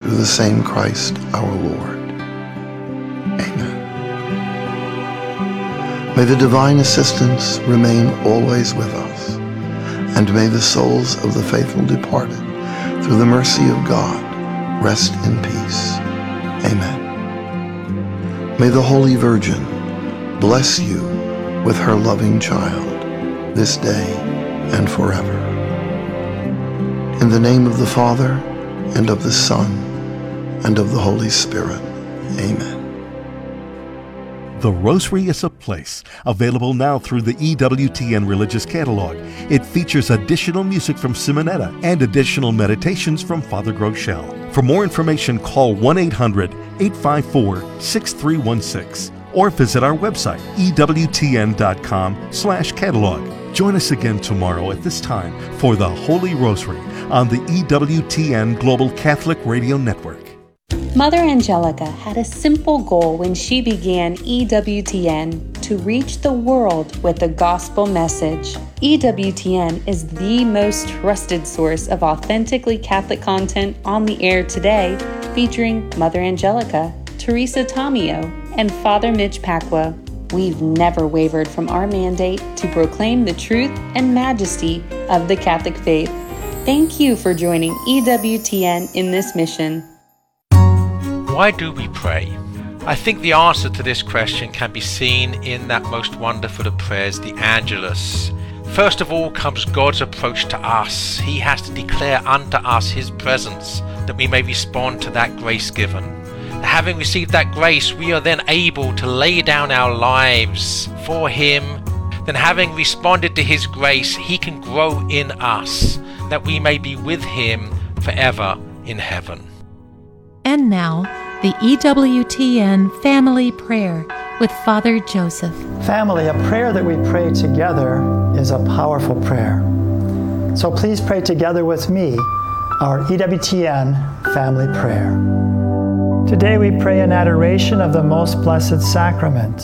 through the same Christ our Lord. Amen. May the divine assistance remain always with us, and may the souls of the faithful departed, through the mercy of God, rest in peace. Amen. May the Holy Virgin bless you with her loving child, this day and forever. In the name of the Father, and of the Son, and of the Holy Spirit. Amen. The Rosary is a Place, available now through the EWTN Religious Catalog. It features additional music from Simonetta and additional meditations from Father Groeschel. For more information, call 1-800-854-6316 or visit our website, ewtn.com/catalog. Join us again tomorrow at this time for the Holy Rosary on the EWTN Global Catholic Radio Network. Mother Angelica had a simple goal when she began EWTN: to reach the world with the gospel message. EWTN is the most trusted source of authentically Catholic content on the air today, featuring Mother Angelica, Teresa Tomeo, and Father Mitch Pacwa. We've never wavered from our mandate to proclaim the truth and majesty of the Catholic faith. Thank you for joining EWTN in this mission. Why do we pray? I think the answer to this question can be seen in that most wonderful of prayers, the Angelus. First of all comes God's approach to us. He has to declare unto us His presence, that we may respond to that grace given. Having received that grace, we are then able to lay down our lives for Him. Then having responded to His grace, He can grow in us, that we may be with Him forever in heaven. And now, the EWTN Family Prayer with Father Joseph. Family, a prayer that we pray together is a powerful prayer. So please pray together with me our EWTN Family Prayer. Today we pray in adoration of the Most Blessed Sacrament.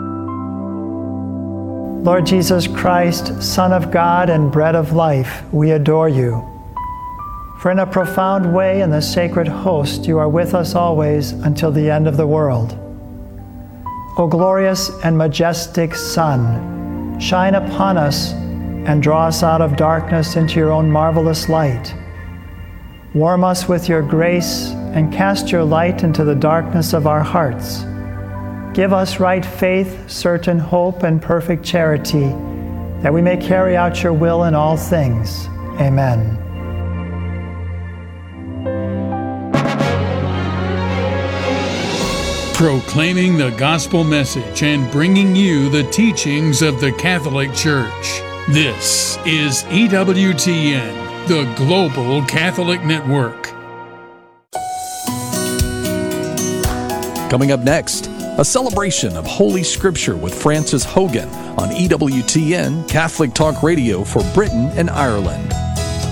Lord Jesus Christ, Son of God and Bread of Life, we adore you. For in a profound way in the sacred host you are with us always until the end of the world. O glorious and majestic Sun, shine upon us and draw us out of darkness into your own marvelous light. Warm us with your grace and cast your light into the darkness of our hearts. Give us right faith, certain hope, and perfect charity, that we may carry out your will in all things. Amen. Proclaiming the gospel message and bringing you the teachings of the Catholic Church. This is EWTN, the Global Catholic Network. Coming up next, a celebration of Holy Scripture with Francis Hogan on EWTN Catholic Talk Radio for Britain and Ireland.